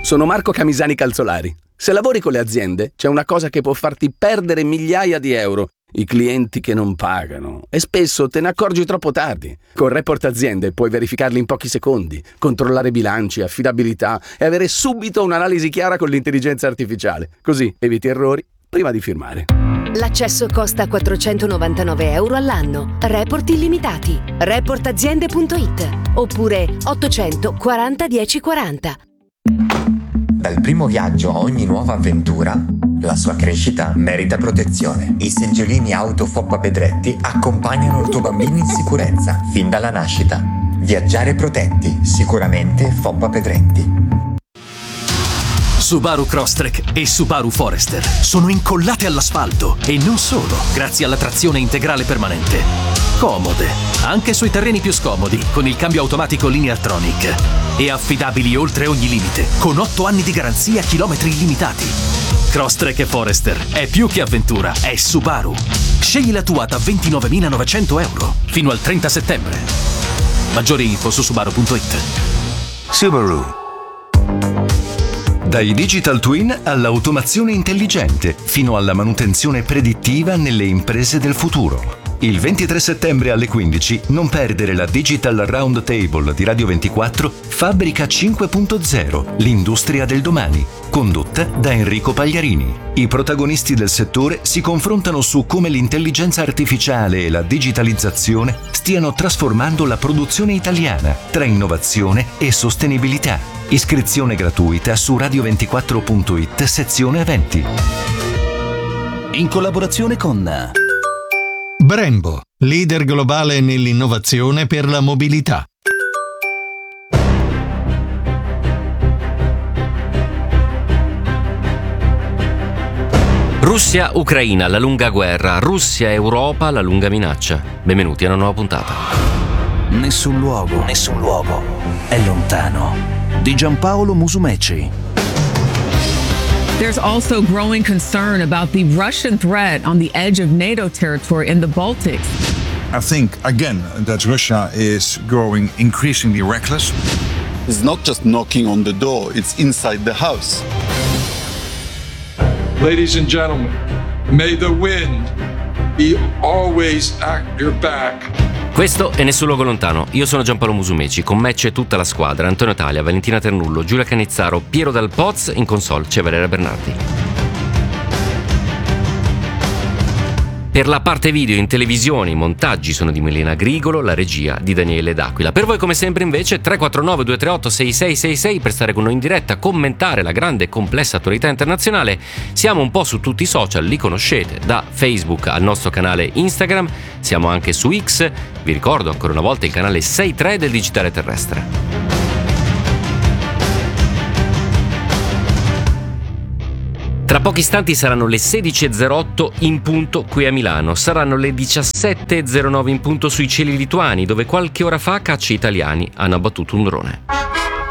sono Marco Camisani Calzolari. Se lavori con le aziende, c'è una cosa che può farti perdere migliaia di euro: i clienti che non pagano. E spesso te ne accorgi troppo tardi. Con Report Aziende puoi verificarli in pochi secondi, controllare bilanci, affidabilità e avere subito un'analisi chiara con l'intelligenza artificiale. Così eviti errori prima di firmare. L'accesso costa 499 euro all'anno. Report illimitati. Reportaziende.it oppure 840 1040. Dal primo viaggio a ogni nuova avventura, la sua crescita merita protezione. I seggiolini auto Foppa Pedretti accompagnano il tuo bambino in sicurezza fin dalla nascita. Viaggiare protetti, sicuramente Foppa Pedretti. Subaru Crosstrek e Subaru Forester sono incollate all'asfalto e non solo, grazie alla trazione integrale permanente. Comode, anche sui terreni più scomodi, con il cambio automatico Lineartronic. E affidabili oltre ogni limite, con 8 anni di garanzia, chilometri illimitati. Crosstrek e Forester è più che avventura, è Subaru. Scegli la tua da 29.900 euro fino al 30 settembre. Maggiori info su subaru.it. Subaru. Dai digital twin all'automazione intelligente, fino alla manutenzione predittiva nelle imprese del futuro. Il 23 settembre alle 15 non perdere la Digital Round Table di Radio 24 Fabbrica 5.0, l'industria del domani, condotta da Enrico Pagliarini. I protagonisti del settore si confrontano su come l'intelligenza artificiale e la digitalizzazione stiano trasformando la produzione italiana tra innovazione e sostenibilità. Iscrizione gratuita su radio24.it sezione eventi. In collaborazione con Brembo, leader globale nell'innovazione per la mobilità. Russia-Ucraina, la lunga guerra. Russia-Europa, la lunga minaccia. Benvenuti a una nuova puntata. Nessun luogo è lontano. Di Giampaolo Musumeci. There's also growing concern about the Russian threat on the edge of NATO territory in the Baltics. I think, again, that Russia is growing increasingly reckless. It's not just knocking on the door, it's inside the house. Ladies and gentlemen, may the wind be always at your back. Questo è Nessun Luogo Lontano. Io sono Giampaolo Musumeci, con me c'è tutta la squadra: Antonio Talia, Valentina Ternullo, Giulia Canizzaro, Piero Dal Poz, in console c'è Valeria Bernardi. Per la parte video in televisione i montaggi sono di Melina Grigolo, la regia di Daniele D'Aquila. Per voi come sempre invece 349 238 6666 per stare con noi in diretta, commentare la grande e complessa attualità internazionale. Siamo un po' su tutti i social, li conoscete, da Facebook al nostro canale Instagram, siamo anche su X, vi ricordo ancora una volta il canale 63 del Digitale Terrestre. Tra pochi istanti saranno le 16.08 in punto qui a Milano, saranno le 17.09 in punto sui cieli lituani, dove qualche ora fa cacci italiani hanno abbattuto un drone.